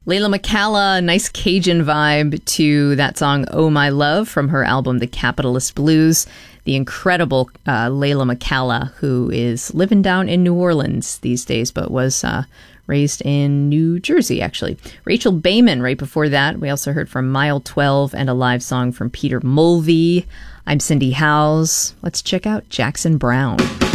Layla McCalla, nice Cajun vibe to that song, Oh My Love, from her album, The Capitalist Blues. The incredible Layla McCalla, who is living down in New Orleans these days, but was raised in New Jersey, actually. Rachel Bayman, right before that. We also heard from Mile 12 and a live song from Peter Mulvey. I'm Cindy Howes. Let's check out Jackson Browne.